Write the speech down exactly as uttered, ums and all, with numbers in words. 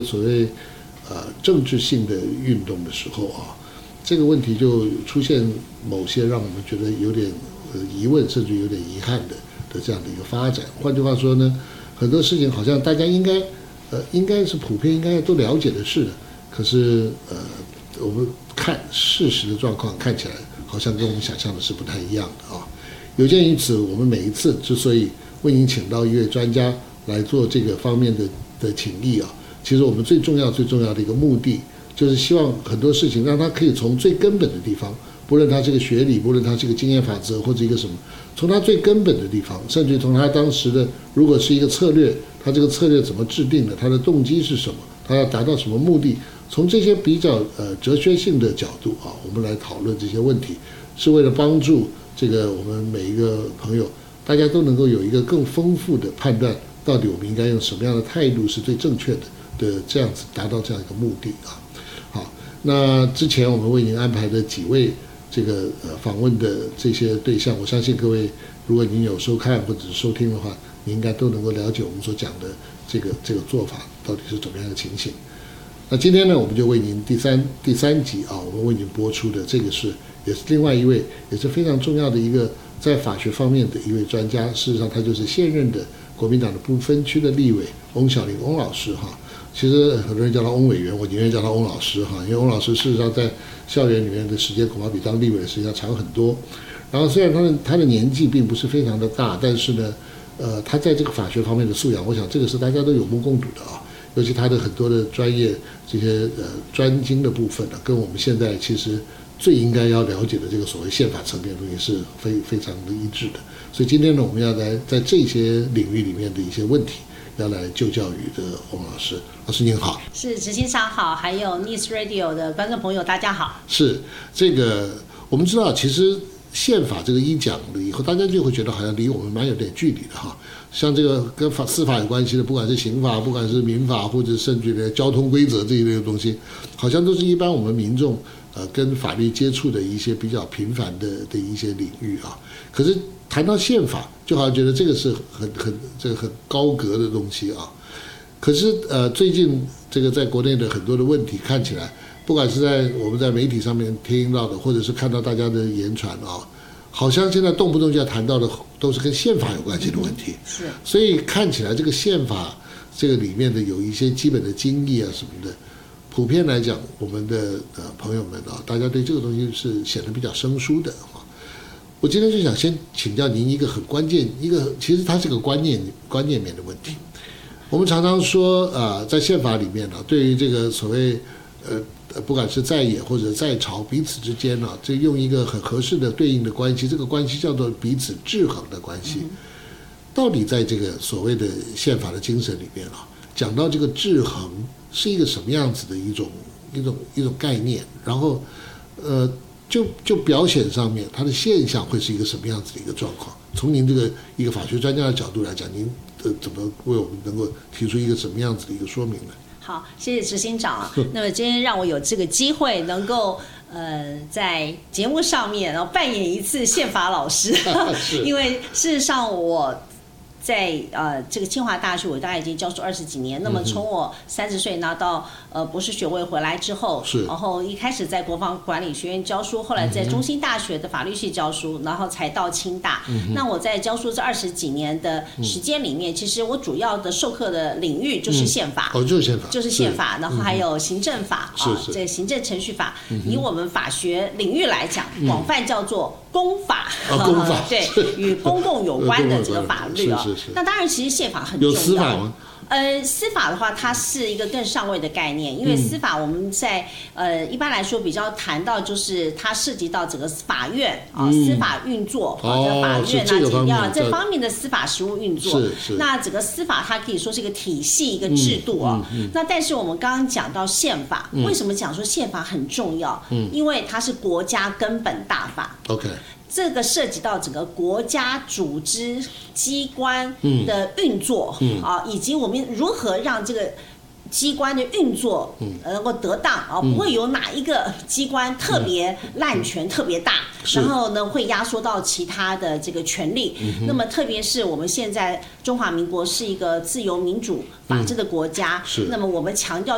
所谓呃政治性的运动的时候啊，这个问题就出现某些让我们觉得有点呃疑问，甚至有点遗憾的的这样的一个发展。换句话说呢，很多事情好像大家应该呃应该是普遍应该都了解的事的，可是呃我们看事实的状况看起来好像跟我们想象的是不太一样的啊。有鉴于此，我们每一次之所以为您请到一位专家来做这个方面的的请益啊，其实我们最重要最重要的一个目的，就是希望很多事情让他可以从最根本的地方，不论他这个学理，不论他这个经验法则或者一个什么，从他最根本的地方，甚至从他当时的如果是一个策略，他这个策略怎么制定的，他的动机是什么，他要达到什么目的，从这些比较呃哲学性的角度啊，我们来讨论这些问题，是为了帮助这个我们每一个朋友，大家都能够有一个更丰富的判断，到底我们应该用什么样的态度是最正确的的这样子达到这样一个目的啊。好，那之前我们为您安排的几位这个呃访问的这些对象，我相信各位如果您有收看或者是收听的话，你应该都能够了解我们所讲的这个这个做法到底是怎么样的情形。那今天呢，我们就为您第三第三集啊，我们为您播出的这个是也是另外一位也是非常重要的一个在法学方面的一位专家，事实上他就是现任的国民党的不分区的立委翁小玲翁老师哈。其实很多人叫他翁委员，我宁愿叫他翁老师哈，因为翁老师事实上在校园里面的时间恐怕比当立委的时间要长很多。然后虽然他的他的年纪并不是非常的大，但是呢，呃，他在这个法学方面的素养，我想这个是大家都有目共睹的啊。尤其他的很多的专业这些呃专精的部分呢、啊，跟我们现在其实最应该要了解的这个所谓宪法层面的东西是非非常的一致的。所以今天呢，我们要来在这些领域里面的一些问题，要来就教育的翁老师。老师您好。 是执行长好，还有 News Radio 的观众朋友大家好。 是这个我们知道，其实宪法这个一讲了以后，大家就会觉得好像离我们蛮有点距离的哈。像这个跟法司法有关系的，不管是刑法，不管是民法，或者甚至的交通规则这一类的东西，好像都是一般我们民众呃跟法律接触的一些比较频繁的的一些领域啊。可是谈到宪法，就好像觉得这个是很很这个很高格的东西啊。可是呃最近这个在国内的很多的问题看起来，不管是在我们在媒体上面听到的，或者是看到大家的言传啊，好像现在动不动就要谈到的都是跟宪法有关系的问题。 是， 所以看起来这个宪法这个里面的有一些基本的经义啊什么的，普遍来讲，我们的呃朋友们啊，大家对这个东西是显得比较生疏的啊。我今天就想先请教您一个很关键，一个其实它是个观念观念面的问题。我们常常说啊、呃，在宪法里面呢、啊，对于这个所谓呃。不管是在野或者在朝，彼此之间呢、啊，这用一个很合适的对应的关系，这个关系叫做彼此制衡的关系。到底在这个所谓的宪法的精神里面啊，讲到这个制衡是一个什么样子的一种一种一种概念，然后呃，就就表显上面它的现象会是一个什么样子的一个状况？从您这个一个法学专家的角度来讲，您呃怎么为我们能够提出一个什么样子的一个说明呢？ 好，谢谢执行长啊。那么今天让我有这个机会，能够呃在节目上面，然后扮演一次宪法老师，因为事实上我在呃这个清华大学，我大概已经教书二十几年。那么从我三十岁拿到呃博士学位回来之后， 是， 然后一开始在国防管理学院教书，后来在中兴大学的法律系教书，然后才到清大。嗯、那我在教书这二十几年的时间里面，嗯、其实我主要的授课的领域就是宪法， 嗯、哦，就是宪法， 就是宪法，然后还有行政法啊，这、呃、行政程序法。嗯、以我们法学领域来讲，嗯、广泛叫做公法， 哦、公法对，与公共有关的这个法律啊。那当然，其实宪法很重要。 有司法吗？ 呃，司法的话，它是一个更上位的概念，因为司法我们在呃一般来说比较谈到，就是它涉及到整个法院啊、嗯、司法运作啊， 哦、 法院啊、检调这这方面的司法实务运作。 是是。 那整个司法它可以说是一个体系、一个制度啊。嗯嗯嗯、那但是我们刚刚讲到宪法，嗯、为什么讲说宪法很重要？嗯，因为它是国家根本大法。 OK。 这个涉及到整个国家组织机关的运作，嗯嗯、啊，以及我们如何让这个机关的运作能够得当啊，不会有哪一个机关特别滥权特别大，然后呢会压缩到其他的这个权利。那么特别是我们现在中华民国是一个自由民主法治的国家，那么我们强调